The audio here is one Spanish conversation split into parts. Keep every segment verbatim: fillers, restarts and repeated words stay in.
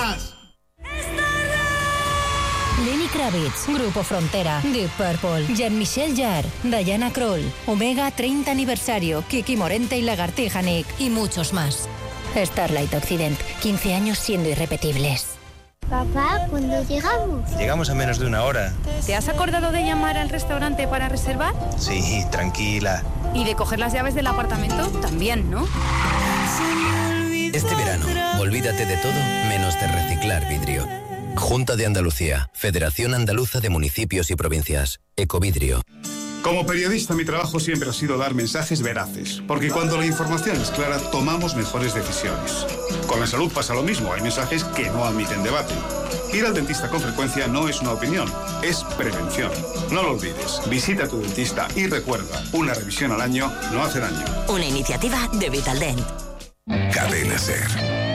más! Lenny Kravitz, Grupo Frontera, Deep Purple, Jean-Michel Jarre, Diana Krall, Omega treinta aniversario, Kiki Morente y Lagartija Nick y muchos más. Starlight Occident, quince años siendo irrepetibles. Papá, ¿cuándo llegamos? Llegamos a menos de una hora. ¿Te has acordado de llamar al restaurante para reservar? Sí, tranquila. ¿Y de coger las llaves del apartamento? También, ¿no? Este verano, olvídate de todo menos de reciclar vidrio. Junta de Andalucía, Federación Andaluza de Municipios y Provincias, Ecovidrio. Como periodista, mi trabajo siempre ha sido dar mensajes veraces, porque cuando la información es clara, tomamos mejores decisiones. Con la salud pasa lo mismo, hay mensajes que no admiten debate. Ir al dentista con frecuencia no es una opinión, es prevención. No lo olvides, visita a tu dentista y recuerda, una revisión al año no hace daño. Una iniciativa de Vitaldent. Cadena SER.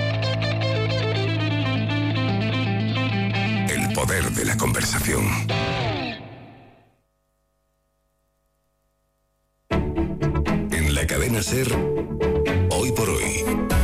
El poder de la conversación. En la cadena SER, hoy por hoy.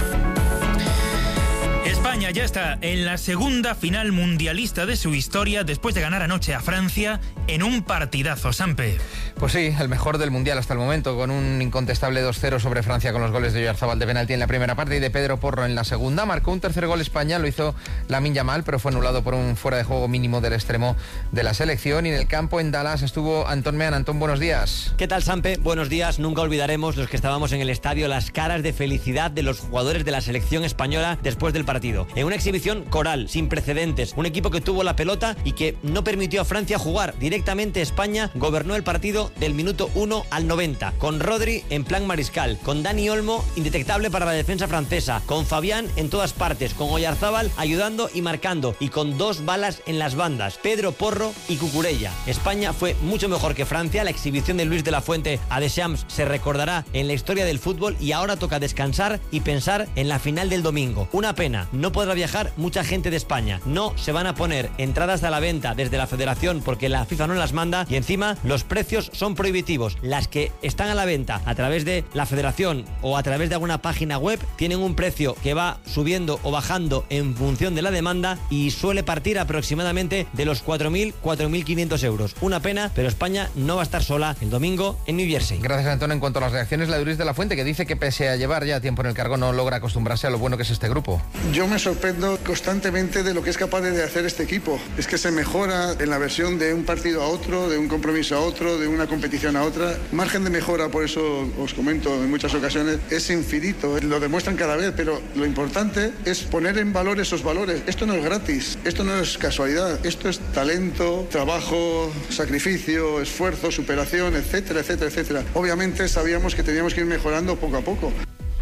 España ya está en la segunda final mundialista de su historia después de ganar anoche a Francia en un partidazo, Sampe. Pues sí, el mejor del Mundial hasta el momento, con un incontestable dos cero sobre Francia con los goles de Oyarzabal de penalti en la primera parte y de Pedro Porro en la segunda. Marcó un tercer gol España, lo hizo Lamine Yamal, pero fue anulado por un fuera de juego mínimo del extremo de la selección. Y en el campo en Dallas estuvo Antón Mean. Antón, buenos días. ¿Qué tal, Sampe? Buenos días. Nunca olvidaremos, los que estábamos en el estadio, las caras de felicidad de los jugadores de la selección española después del partido. En una exhibición coral, sin precedentes, un equipo que tuvo la pelota y que no permitió a Francia jugar. Directamente España gobernó el partido del minuto uno al noventa, con Rodri en plan mariscal, con Dani Olmo indetectable para la defensa francesa, con Fabián en todas partes, con Oyarzabal ayudando y marcando, y con dos balas en las bandas, Pedro Porro y Cucurella. España fue mucho mejor que Francia. La exhibición de Luis de la Fuente a Deschamps se recordará en la historia del fútbol, y ahora toca descansar y pensar en la final del domingo. Una pena, no podrá viajar mucha gente de España, no se van a poner entradas a la venta desde la federación porque la FIFA no las manda, y encima los precios son prohibitivos. Las que están a la venta a través de la federación o a través de alguna página web tienen un precio que va subiendo o bajando en función de la demanda y suele partir aproximadamente de los cuatro mil, cuatro mil quinientos euros. Una pena, pero España no va a estar sola el domingo en New Jersey. Gracias, Antón. En cuanto a las reacciones, la de Luis de la Fuente, que dice que pese a llevar ya tiempo en el cargo no logra acostumbrarse a lo bueno que es este grupo. Yo me sorprendo constantemente de lo que es capaz de hacer este equipo. Es que se mejora en la versión de un partido a otro, de un compromiso a otro, de una competición a otra. Margen de mejora, por eso os comento en muchas ocasiones, es infinito. Lo demuestran cada vez, pero lo importante es poner en valor esos valores. Esto no es gratis, esto no es casualidad, esto es talento, trabajo, sacrificio, esfuerzo, superación, etcétera, etcétera, etcétera. Obviamente sabíamos que teníamos que ir mejorando poco a poco.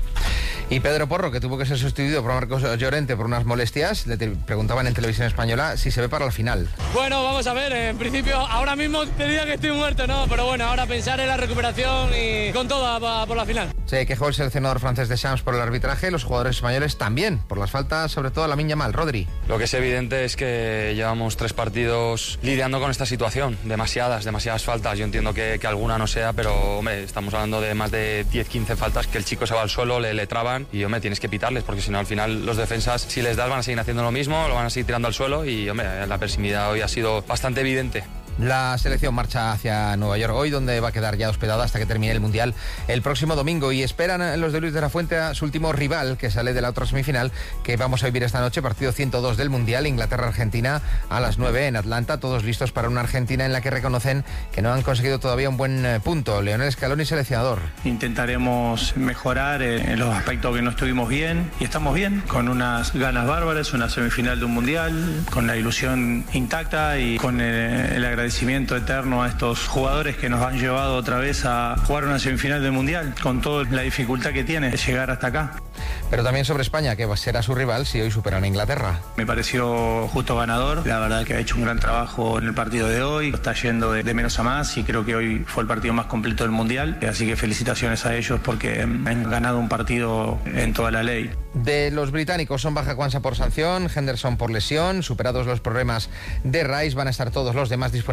Y Pedro Porro, que tuvo que ser sustituido por Marcos Llorente por unas molestias, le te preguntaban en Televisión Española si se ve para la final. Bueno, vamos a ver, en principio ahora mismo te diría que estoy muerto, ¿no? Pero bueno, ahora pensar en la recuperación y con todo por la final. Se quejó el seleccionador francés Deschamps por el arbitraje, los jugadores españoles también, por las faltas, sobre todo Lamine Yamal. Rodri. Lo que es evidente es que llevamos tres partidos lidiando con esta situación, demasiadas, demasiadas faltas. Yo entiendo que, que alguna no sea, pero hombre, estamos hablando de más de diez, quince faltas que el chico se va al suelo, le, le traban y hombre, tienes que pitarles, porque si no al final los defensas, si les das, van a seguir haciendo lo mismo, lo van a seguir tirando al suelo y hombre, la persimidad hoy ha sido bastante evidente. La selección marcha hacia Nueva York hoy, donde va a quedar ya hospedada hasta que termine el Mundial el próximo domingo, y esperan los de Luis de la Fuente a su último rival, que sale de la otra semifinal que vamos a vivir esta noche, partido ciento dos del Mundial, Inglaterra-Argentina a las nueve en Atlanta, todos listos para una Argentina en la que reconocen que no han conseguido todavía un buen punto. Leonel Scaloni, seleccionador. Intentaremos mejorar en los aspectos que no estuvimos bien, y estamos bien, con unas ganas bárbaras, una semifinal de un Mundial, con la ilusión intacta y con el, el agradecimiento eterno a estos jugadores que nos han llevado otra vez a jugar una semifinal del Mundial, con toda la dificultad que tiene llegar hasta acá. Pero también sobre España, que será su rival si hoy superan a Inglaterra. Me pareció justo ganador, la verdad que ha hecho un gran trabajo en el partido de hoy, está yendo de, de menos a más, y creo que hoy fue el partido más completo del Mundial, así que felicitaciones a ellos porque han ganado un partido en toda la ley. De los británicos son baja Kwanza por sanción, Henderson por lesión, superados los problemas de Rice, van a estar todos los demás disponibles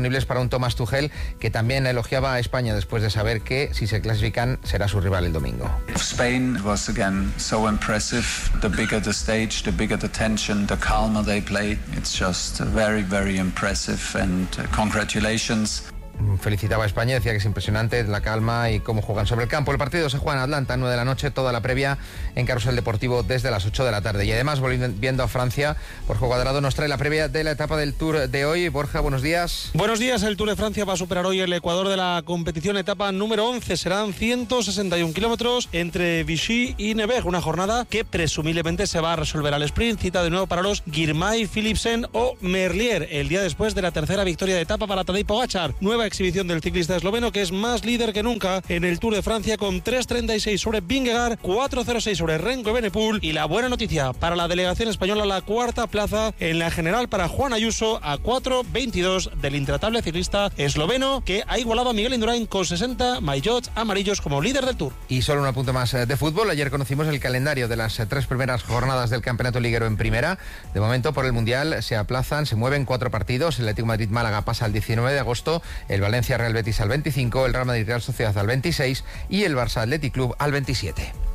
disponibles para un Thomas Tuchel, que también elogiaba a España después de saber que, si se clasifican, será su rival el domingo. Spain was again so impressive. The bigger the stage, the bigger the tension, the calmer they play. It's just very, very impressive and uh, congratulations. Felicitaba a España, decía que es impresionante la calma y cómo juegan sobre el campo. El partido se juega en Atlanta, nueve de la noche, toda la previa en Carrusel Deportivo desde las ocho de la tarde. Y además, volviendo a Francia, Borja Cuadrado nos trae la previa de la etapa del Tour de hoy. Borja, buenos días. Buenos días. El Tour de Francia va a superar hoy el Ecuador de la competición, etapa número once. Serán ciento sesenta y un kilómetros entre Vichy y Nevers, una jornada que presumiblemente se va a resolver al sprint. Cita de nuevo para los Girmay, Philipsen o Merlier, el día después de la tercera victoria de etapa para Tadej Pogačar. Nueva exhibición del ciclista esloveno, que es más líder que nunca en el Tour de Francia, con tres treinta y seis sobre Vingegaard, cuatro cero seis sobre Renko Evenepoel, y la buena noticia para la delegación española, la cuarta plaza en la general para Juan Ayuso, a cuatro veintidós del intratable ciclista esloveno, que ha igualado a Miguel Indurain con sesenta maillots amarillos como líder del Tour. Y solo un apunte más de fútbol. Ayer conocimos el calendario de las tres primeras jornadas del Campeonato Liguero en Primera. De momento, por el Mundial se aplazan, se mueven cuatro partidos. El Atlético Madrid-Málaga pasa al diecinueve de agosto, el Valencia Real Betis al veinticinco, el Real Madrid Real Sociedad al veintiséis y el Barça Athletic Club al veintisiete.